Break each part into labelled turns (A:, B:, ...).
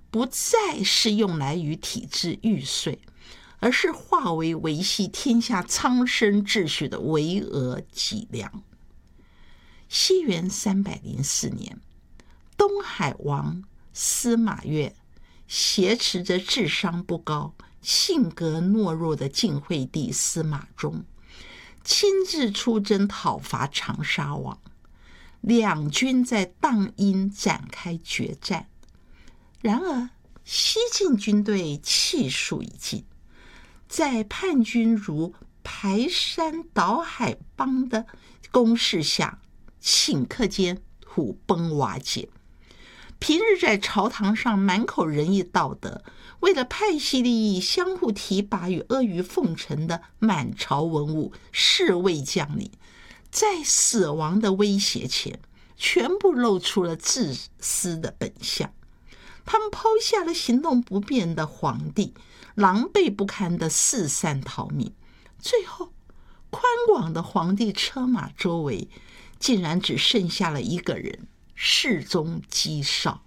A: 不再是用来与体制玉碎，而是化为维系天下苍生秩序的巍峨脊梁。西元304年，东海王司马越挟持着智商不高、性格懦弱的晋惠帝司马衷，亲自出征讨伐长沙王。两军在荡阴展开决战，然而西晋军队气数已尽，在叛军如排山倒海般的攻势下，顷刻间土崩瓦解。平日在朝堂上满口仁义道德，为了派系利益相互提拔与阿谀奉承的满朝文武侍卫将领，在死亡的威胁前，全部露出了自私的本相。他们抛下了行动不便的皇帝，狼狈不堪的四散逃命。最后，宽广的皇帝车马周围，竟然只剩下了一个人，侍中姬绍。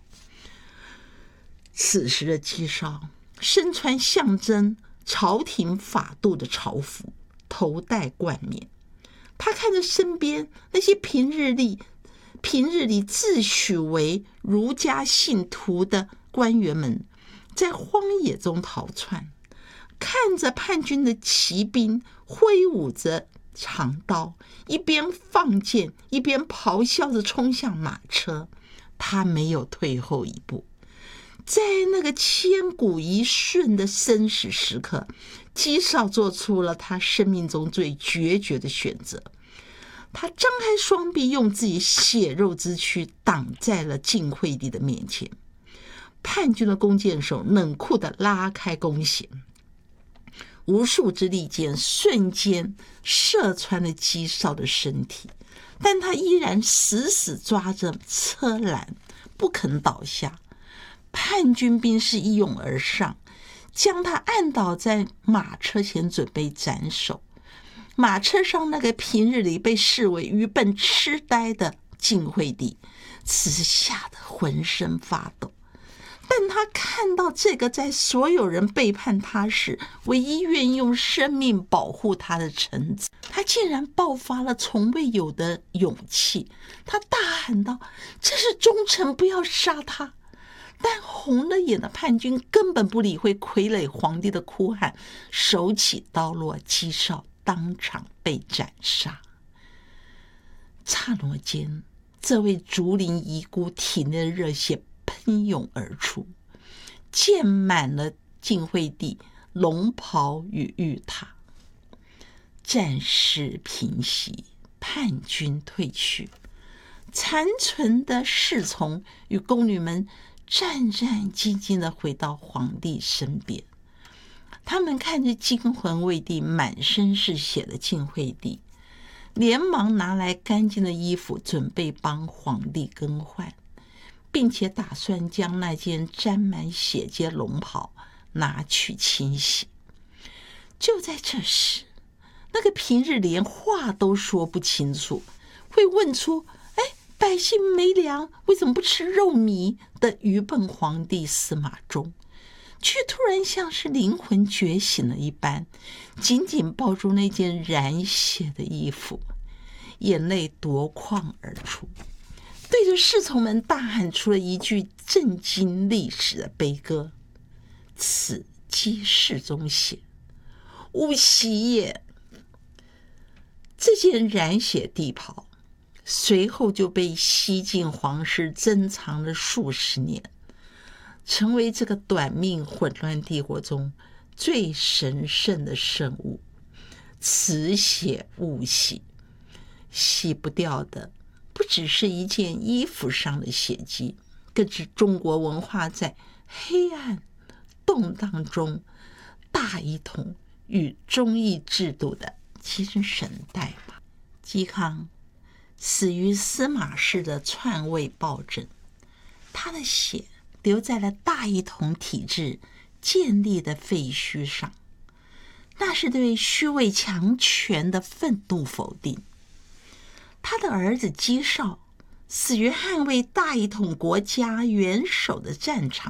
A: 此时的姬绍身穿象征朝廷法度的朝服，头戴冠冕。他看着身边那些平日里自诩为儒家信徒的官员们在荒野中逃窜，看着叛军的骑兵挥舞着长刀，一边放箭一边咆哮着冲向马车，他没有退后一步。在那个千古一瞬的生死时刻，姬绍做出了他生命中最决绝的选择。他张开双臂，用自己血肉之躯挡在了晋惠帝的面前。叛军的弓箭手冷酷地拉开弓弦，无数支利箭瞬间射穿了姬绍的身体，但他依然死死抓着车栏，不肯倒下。叛军兵士一拥而上，将他按倒在马车前，准备斩首。马车上那个平日里被视为愚笨痴呆的晋惠帝，此时吓得浑身发抖。但他看到这个在所有人背叛他时，唯一愿意用生命保护他的臣子，他竟然爆发了从未有的勇气。他大喊道：“这是忠臣，不要杀他！”但红了眼的叛军根本不理会傀儡皇帝的哭喊，手起刀落，姬绍当场被斩杀。刹那间，这位竹林遗孤体内的热血喷涌而出，溅满了晋惠帝龙袍与玉榻。战事平息，叛军退去，残存的侍从与宫女们战战兢兢地回到皇帝身边。他们看着惊魂未定、满身是血的晋惠帝，连忙拿来干净的衣服准备帮皇帝更换，并且打算将那件沾满血迹龙袍拿去清洗。就在这时，那个平日连话都说不清楚，会问出百姓没粮，为什么不吃肉糜的愚笨皇帝司马衷，却突然像是灵魂觉醒了一般，紧紧抱住那件染血的衣服，眼泪夺眶而出，对着侍从们大喊出了一句震惊历史的悲歌：“此即世宗血，吾喜也。”这件染血地袍随后就被西晋皇室珍藏了数十年，成为这个短命混乱帝国中最神圣的圣物。此血勿洗，洗不掉的不只是一件衣服上的血迹，更是中国文化在黑暗动荡中大一统与忠义制度的精神代码。嵇康死于司马氏的篡位暴政，他的血留在了大一统体制建立的废墟上，那是对虚伪强权的愤怒否定。他的儿子嵇绍死于捍卫大一统国家元首的战场，